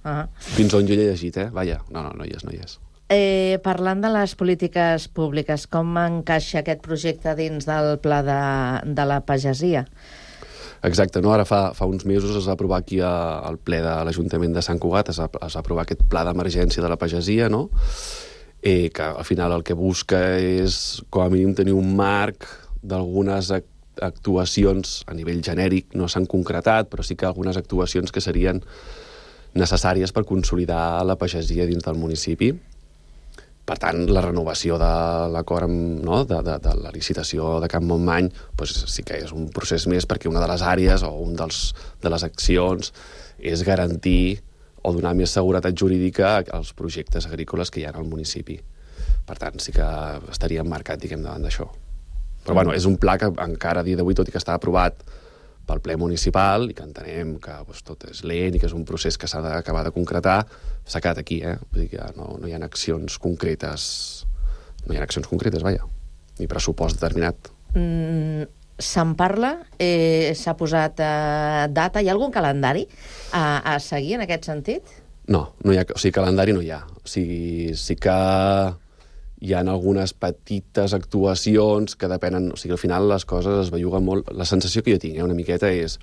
Fins on jo he llegit, Vaja, no hi és. Parlant de les polítiques públiques, com encaixa aquest projecte dins del pla de la pagesia? Exacte, no? Ara fa uns mesos es va aprovar aquí al ple de l'Ajuntament de Sant Cugat, es va aprovar aquest pla d'emergència de la pagesia, no? Que al final el que busca és, com a mínim, tenir un marc d'algunes actuacions a nivell genèric, no s'han concretat, però sí que algunes actuacions que serien necessàries per consolidar la pagesia dins del municipi. Per tant, la renovació de l'acord, no?, de la licitació de Can Montmany, sí que és un procés més, perquè una de les àrees o una de les accions és garantir o donar més seguretat jurídica als projectes agrícoles que hi ha al municipi. Per tant, sí que estaria emmarcat, diguem, davant d'això. Però, bueno, és un pla que encara a dia d'avui, tot i que està aprovat pel ple municipal i que entenem que tot és lent i que és un procés que s'ha d'acabar de concretar, s'ha quedat aquí, Vull dir que no hi ha accions concretes, vaja, ni pressupost determinat. Se'n parla? S'ha posat data? Hi ha algun calendari a seguir en aquest sentit? No hi ha, calendari no hi ha. Sí que hi ha algunes petites actuacions que depenen... al final les coses es belluguen molt. La sensació que jo tinc, una miqueta, és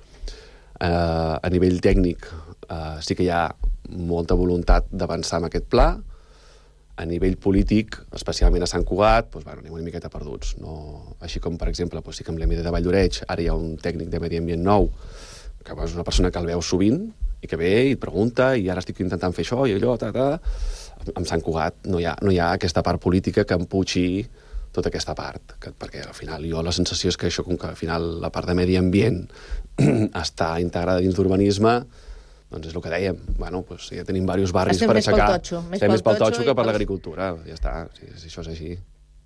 a nivell tècnic sí que hi ha molta voluntat d'avançar en aquest pla. A nivell polític, especialment a Sant Cugat, anem una miqueta perduts. Així com, per exemple, sí que amb l'EMD de Vall d'Oreig ara hi ha un tècnic de medi ambient nou, que és una persona que el veu sovint i que ve i et pregunta, i ara estic intentant fer això i allò, Amb Sant Cugat no hi ha aquesta part política que empuixi tota aquesta part, perquè al final la sensació és que això, com que al final la part de medi ambient està integrada dins d'urbanisme, doncs és el que dèiem, ja tenim diversos barris per aixecar. Estem més pel totxo que per l'agricultura, ja està, si això és així.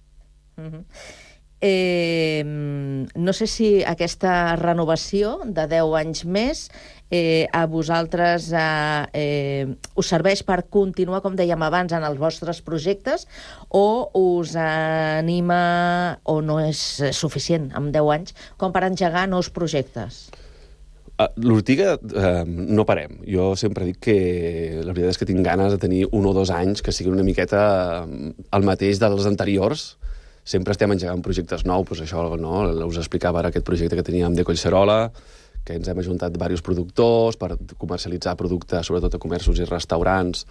No sé si aquesta renovació de 10 anys més a vosaltres us serveix per continuar, com dèiem abans, en els vostres projectes, o us anima o no és suficient amb 10 anys com per engegar nous projectes? L'Ortiga no parem. Jo sempre dic que la veritat és que tinc ganes de tenir 1 o 2 anys que siguin una miqueta el mateix dels anteriors. Sempre estem engegant projectes nous, això, no? Us explicava ara aquest projecte que teníem de Collserola, que ens hem ajuntat diversos productors per comercialitzar productes, sobretot a comerços i restaurants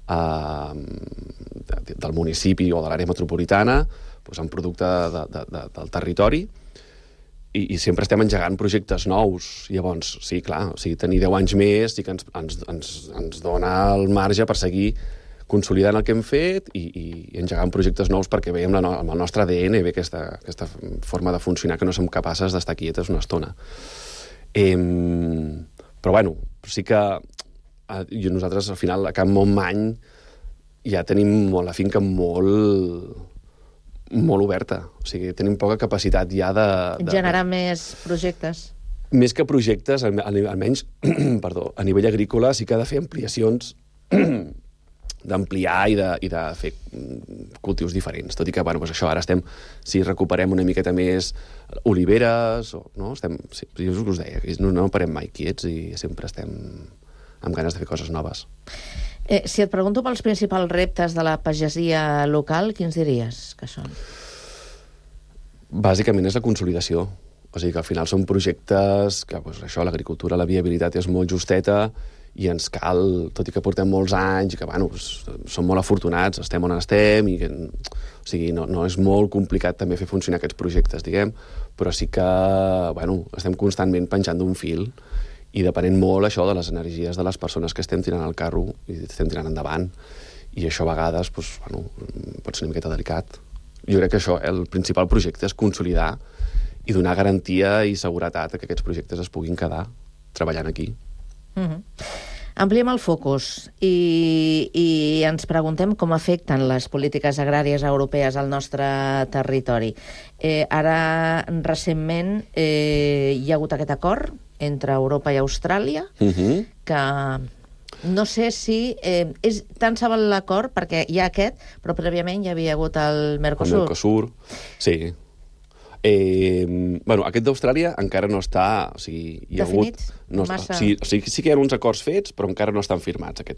del municipi o de l'àrea metropolitana, amb producte del territori, i sempre estem engegant projectes nous. Llavors, sí, clar, tenir 10 anys més sí que ens dona el marge per seguir consolidant el que hem fet i engegant projectes nous, perquè veiem amb el nostre ADN ve aquesta forma de funcionar que no som capaces d'estar quietes una estona. Però, bueno, sí que nosaltres, al final, a Can Montmany ja tenim la finca molt oberta. O sigui, tenim poca capacitat ja de... Generar més projectes. Més que projectes, almenys, a nivell agrícola, sí que ha de fer ampliacions, d'ampliar i de fer cultius diferents. Tot i que, això, ara si recuperem una miqueta més oliveres, no? Jo us deia, no parem mai quiets i sempre estem amb ganes de fer coses noves. Si et pregunto pels principals reptes de la pagesia local, quins diries que són? Bàsicament és la consolidació. O sigui que al final són projectes que, això, l'agricultura, la viabilitat és molt justeta i ens cal, tot i que portem molts anys i que, som molt afortunats, estem on estem i que, o sigui, no és molt complicat també fer funcionar aquests projectes, diguem, però sí que, estem constantment penjant d'un fil i depenent molt, això, de les energies de les persones que estem tirant al carro i estem tirant endavant. I això a vegades, pot ser una miqueta delicat. Jo crec que això, el principal projecte és consolidar i donar garantia i seguretat que aquests projectes es puguin quedar treballant aquí. Ampliem el focus i ens preguntem com afecten les polítiques agràries europees al nostre territori. Ara, recentment, hi ha hagut aquest acord entre Europa i Austràlia, que no sé si és tant se val l'acord, perquè hi ha aquest, però prèviament hi havia hagut el Mercosur. El Mercosur, sí. Aquest d'Austràlia encara no està... Definit? Sí que hi ha uns acords fets, però encara no estan firmats, aquests